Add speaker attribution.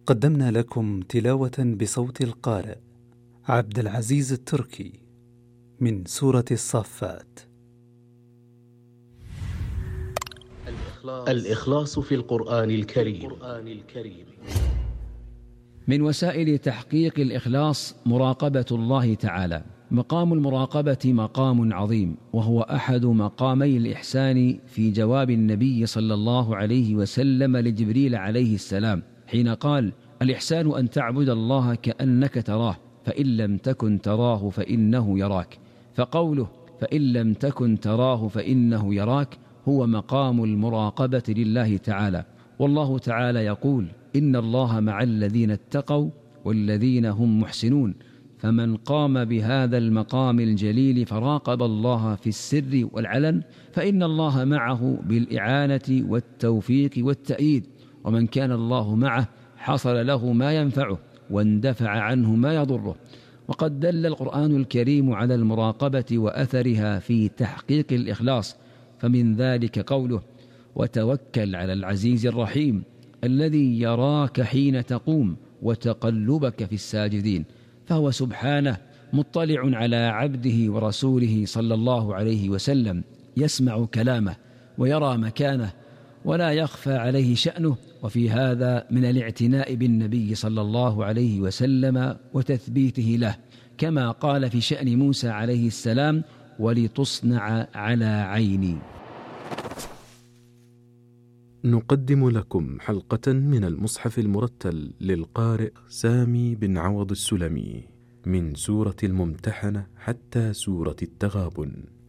Speaker 1: قدمنا لكم تلاوة بصوت القارئ عبد العزيز التركي من سورة الصافات.
Speaker 2: الإخلاص في القرآن الكريم.
Speaker 3: من وسائل تحقيق الإخلاص مراقبة الله تعالى. مقام المراقبة مقام عظيم، وهو أحد مقامي الإحسان في جواب النبي صلى الله عليه وسلم لجبريل عليه السلام حين قال: الإحسان أن تعبد الله كأنك تراه، فإن لم تكن تراه فإنه يراك. فقوله فإن لم تكن تراه فإنه يراك هو مقام المراقبة لله تعالى. والله تعالى يقول: إن الله مع الذين اتقوا والذين هم محسنون. فمن قام بهذا المقام الجليل فراقب الله في السر والعلن فإن الله معه بالإعانة والتوفيق والتأييد، ومن كان الله معه حصل له ما ينفعه واندفع عنه ما يضره. وقد دل القرآن الكريم على المراقبة وأثرها في تحقيق الإخلاص، فمن ذلك قوله: وتوكل على العزيز الرحيم الذي يراك حين تقوم وتقلبك في الساجدين. فهو سبحانه مطلع على عبده ورسوله صلى الله عليه وسلم، يسمع كلامه ويرى مكانه ولا يخفى عليه شأنه. وفي هذا من الاعتناء بالنبي صلى الله عليه وسلم وتثبيته له، كما قال في شأن موسى عليه السلام: ولتصنع على عيني.
Speaker 4: نقدم لكم حلقة من المصحف المرتل للقارئ سامي بن عوض السلمي من سورة الممتحنة حتى سورة التغابن.